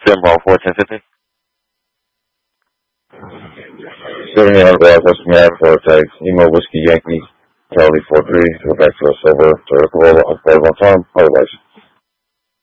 Denver 41050. 7800 Rock, West Miami, Vortex, Emo Whiskey Yankee, Charlie 43, go back to a silver, Toyota Corolla, on 5 on time, otherwise.